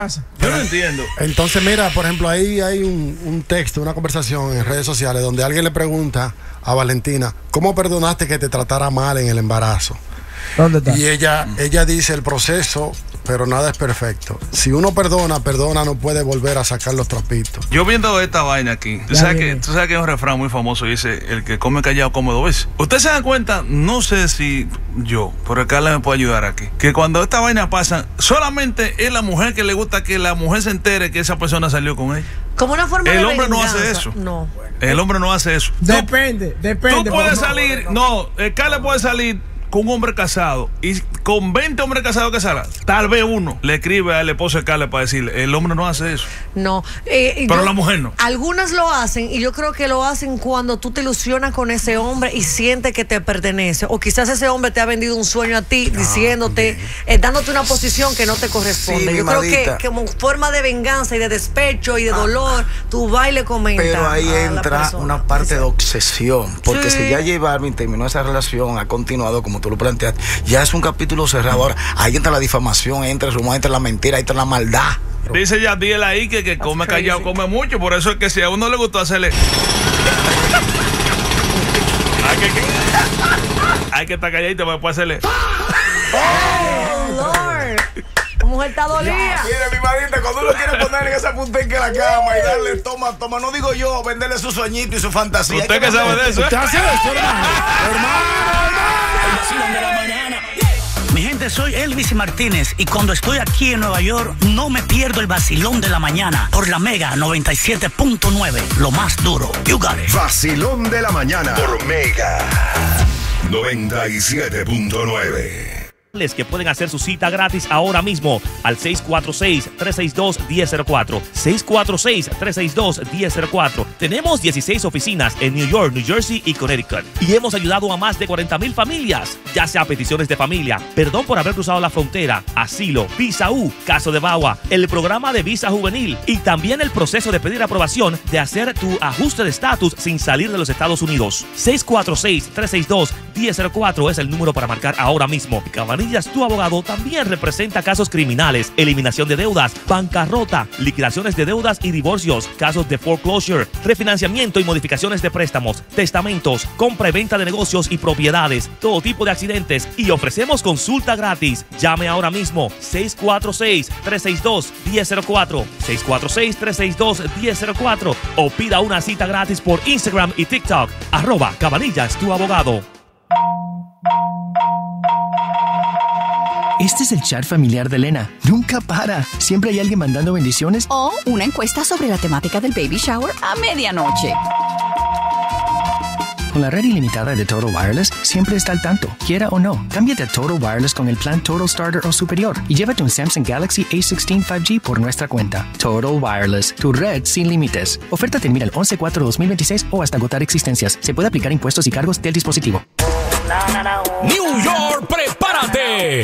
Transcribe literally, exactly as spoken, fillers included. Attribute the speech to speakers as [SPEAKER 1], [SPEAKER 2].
[SPEAKER 1] Yo no entiendo.
[SPEAKER 2] Entonces, mira, por ejemplo, ahí hay un, un texto, una conversación en redes sociales donde alguien le pregunta a Valentina, ¿cómo perdonaste que te tratara mal en el embarazo?
[SPEAKER 3] ¿Dónde está?
[SPEAKER 2] Y ella, ella dice el proceso, pero nada es perfecto. Si uno perdona, perdona, no puede volver a sacar los trapitos.
[SPEAKER 1] Yo viendo esta vaina aquí, tú sabes, que, tú sabes que hay un refrán muy famoso que dice, el que come callado come dos veces. Ustedes se dan cuenta, no sé si yo, pero Carla me puede ayudar aquí, que cuando esta vaina pasa, solamente es la mujer que le gusta que la mujer se entere que esa persona salió con ella.
[SPEAKER 4] Como una forma de
[SPEAKER 1] El hombre
[SPEAKER 4] venganza.
[SPEAKER 1] no hace eso.
[SPEAKER 4] No.
[SPEAKER 1] El hombre no hace eso.
[SPEAKER 3] Depende, depende.
[SPEAKER 1] Tú puedes
[SPEAKER 3] porque-
[SPEAKER 1] salir, no, el Carla puede salir con un hombre casado y con veinte hombres casados que salgan, tal vez uno le escribe al esposo de Carla para decirle, el hombre no hace eso.
[SPEAKER 4] No. Eh,
[SPEAKER 1] Pero
[SPEAKER 4] yo-
[SPEAKER 1] la mujer no.
[SPEAKER 4] Algunas lo hacen y yo creo que lo hacen cuando tú te ilusionas con ese hombre y sientes que te pertenece. O quizás ese hombre te ha vendido un sueño a ti diciéndote, eh, dándote una posición que no te corresponde.
[SPEAKER 5] Sí,
[SPEAKER 4] yo
[SPEAKER 5] mi
[SPEAKER 4] creo que,
[SPEAKER 5] madita.
[SPEAKER 4] que como forma de venganza y de despecho y de dolor, tú vas y le comentas.
[SPEAKER 5] Pero ahí
[SPEAKER 4] a la
[SPEAKER 5] entra
[SPEAKER 4] persona.
[SPEAKER 5] una parte de obsesión. Porque
[SPEAKER 4] Sí.
[SPEAKER 5] si ya J Balvin terminó esa relación, ha continuado como tú lo planteaste, ya es un capítulo cerrado. Ahora, ahí entra la difamación, entra el rumor, entra la mentira, entra la maldad.
[SPEAKER 1] Dice Yadiel ahí que que come
[SPEAKER 4] crazy.
[SPEAKER 1] callado come mucho, por eso es que si a uno le gustó hacerle hay que, que- hay que estar calladito para después hacerle.
[SPEAKER 4] Oh, Lord. La mujer está dolida.
[SPEAKER 5] Mire, mi madita, cuando uno quiere poner en esa punteca en la cama y darle toma, toma, no digo yo, venderle su sueñito y su fantasía.
[SPEAKER 1] ¿Usted qué sabe de eso?
[SPEAKER 2] ¿Usted hace eso, hermano?
[SPEAKER 6] Mi gente, soy Elvis Martínez y cuando estoy aquí en Nueva York no me pierdo el vacilón de la mañana por la Mega noventa y siete punto nueve, lo más duro. You got it.
[SPEAKER 7] Vacilón de la mañana por Mega noventa y siete punto nueve.
[SPEAKER 8] Les que pueden hacer su cita gratis ahora mismo al seis cuatro seis, tres seis dos, uno cero cero cuatro. seis cuatro seis, tres seis dos, uno cero cero cuatro. Tenemos dieciséis oficinas en New York, New Jersey y Connecticut. Y hemos ayudado a más de cuarenta mil familias, ya sea peticiones de familia, perdón por haber cruzado la frontera, asilo, visa U, caso de V A W A, el programa de visa juvenil y también el proceso de pedir aprobación de hacer tu ajuste de estatus sin salir de los Estados Unidos. seis cuatro seis, tres seis dos, uno cero cero cuatro es el número para marcar ahora mismo. Cabanillas, tu abogado, también representa casos criminales, eliminación de deudas, bancarrota, liquidaciones de deudas y divorcios, casos de foreclosure, refinanciamiento y modificaciones de préstamos, testamentos, compra y venta de negocios y propiedades, todo tipo de accidentes y ofrecemos consulta gratis. Llame ahora mismo seis cuatro seis, tres seis dos, uno cero cero cuatro, seis cuatro seis, tres seis dos, uno cero cero cuatro o pida una cita gratis por Instagram y TikTok, arroba Cabanillas, tu abogado.
[SPEAKER 9] Este es el chat familiar de Elena. Nunca para. Siempre hay alguien mandando bendiciones.
[SPEAKER 10] O una encuesta sobre la temática del baby shower a medianoche.
[SPEAKER 9] Con la red ilimitada de Total Wireless, siempre está al tanto, quiera o no. Cámbiate a Total Wireless con el plan Total Starter o superior y llévate un Samsung Galaxy A dieciséis cinco G por nuestra cuenta. Total Wireless, tu red sin límites. Oferta termina el once cuatro dos mil veintiséis o hasta agotar existencias. Se puede aplicar impuestos y cargos del dispositivo.
[SPEAKER 11] New York, prepárate.